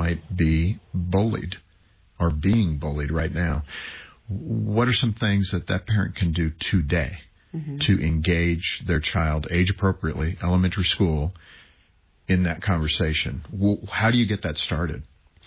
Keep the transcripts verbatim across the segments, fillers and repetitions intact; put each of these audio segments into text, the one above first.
might be bullied or being bullied right now. What are some things that that parent can do today mm-hmm. to engage their child age appropriately, elementary school, in that conversation? How do you get that started?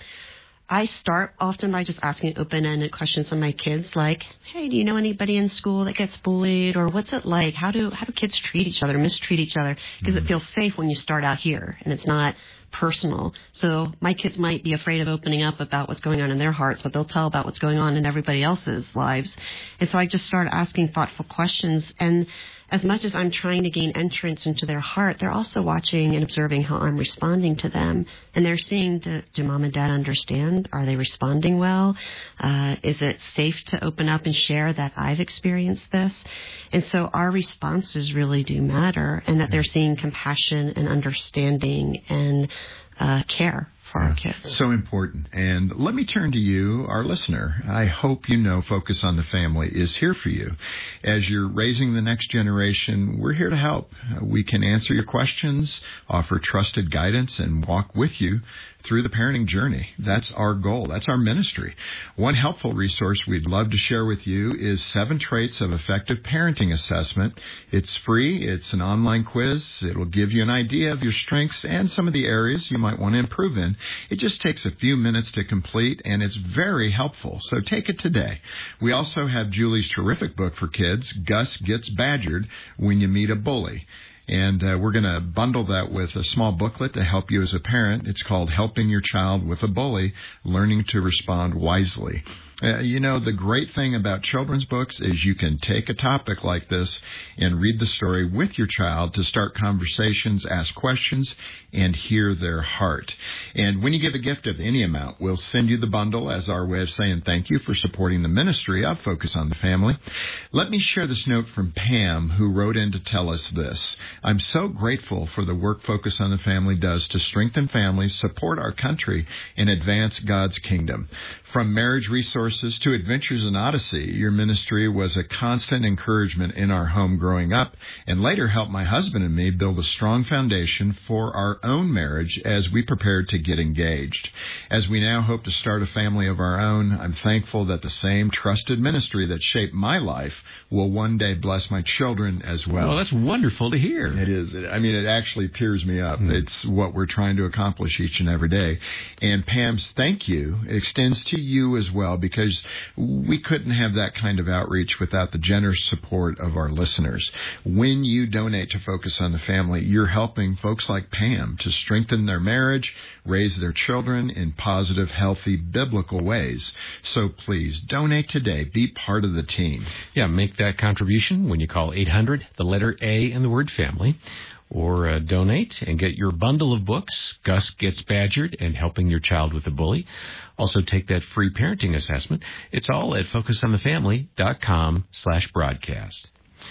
I start often by just asking open-ended questions of my kids, like, hey, do you know anybody in school that gets bullied? Or what's it like? How do how do kids treat each other, mistreat each other? Because mm-hmm. it feels safe when you start out here, and it's not personal. So my kids might be afraid of opening up about what's going on in their hearts, but they'll tell about what's going on in everybody else's lives. And so I just start asking thoughtful questions. And as much as I'm trying to gain entrance into their heart, they're also watching and observing how I'm responding to them. And they're seeing, do, do mom and dad understand? Are they responding well? Uh, is it safe to open up and share that I've experienced this? And so our responses really do matter, and that they're seeing compassion and understanding and uh, care for yeah, our kids. So important. And let me turn to you, our listener. I hope you know Focus on the Family is here for you. As you're raising the next generation, we're here to help. We can answer your questions, offer trusted guidance, and walk with you through the parenting journey. That's our goal. That's our ministry. One helpful resource we'd love to share with you is Seven Traits of Effective Parenting Assessment. It's free. It's an online quiz. It'll give you an idea of your strengths and some of the areas you might want to improve in. It just takes a few minutes to complete, and it's very helpful. So take it today. We also have Julie's terrific book for kids, Gus Gets Badgered When You Meet a Bully. And uh, we're going to bundle that with a small booklet to help you as a parent. It's called Helping Your Child with a Bully, Learning to Respond Wisely. Uh, you know, the great thing about children's books is you can take a topic like this and read the story with your child to start conversations, ask questions, and hear their heart. And when you give a gift of any amount, we'll send you the bundle as our way of saying thank you for supporting the ministry of Focus on the Family. Let me share this note from Pam, who wrote in to tell us this. I'm so grateful for the work Focus on the Family does to strengthen families, support our country, and advance God's kingdom. From marriage resources to Adventures in Odyssey, your ministry was a constant encouragement in our home growing up, and later helped my husband and me build a strong foundation for our own marriage as we prepared to get engaged. As we now hope to start a family of our own, I'm thankful that the same trusted ministry that shaped my life will one day bless my children as well. Well, that's wonderful to hear. It is. I mean, it actually tears me up. Mm. It's what we're trying to accomplish each and every day. And Pam's thank you extends to you as well, because we couldn't have that kind of outreach without the generous support of our listeners. When you donate to Focus on the Family, you're helping folks like Pam to strengthen their marriage, raise their children in positive, healthy, biblical ways. So please donate today. Be part of the team. Yeah, make that contribution when you call eight hundred, the letter A, and the word family. Or uh, donate and get your bundle of books, Gus Gets Badgered and Helping Your Child with a Bully. Also take that free parenting assessment. It's all at focusonthefamily.com slash broadcast.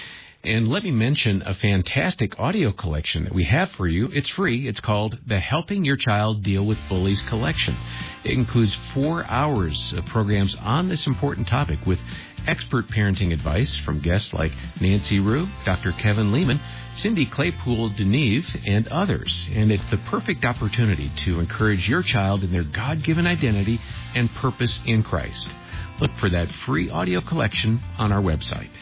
And let me mention a fantastic audio collection that we have for you. It's free. It's called the Helping Your Child Deal with Bullies Collection. It includes four hours of programs on this important topic with expert parenting advice from guests like Nancy Rue, Doctor Kevin Lehman, Cindy Claypool-Deneve, and others. And it's the perfect opportunity to encourage your child in their God-given identity and purpose in Christ. Look for that free audio collection on our website.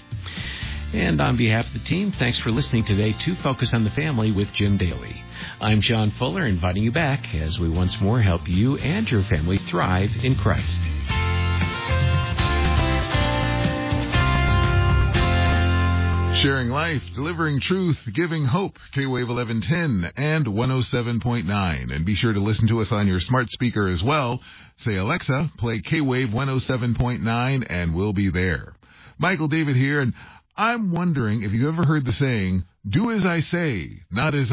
And on behalf of the team, thanks for listening today to Focus on the Family with Jim Daly. I'm John Fuller, inviting you back as we once more help you and your family thrive in Christ. Sharing life, delivering truth, giving hope. K-Wave eleven ten and one oh seven point nine. And be sure to listen to us on your smart speaker as well. Say, Alexa, play K-Wave one oh seven point nine, and we'll be there. Michael David here, and I'm wondering if you've ever heard the saying, do as I say, not as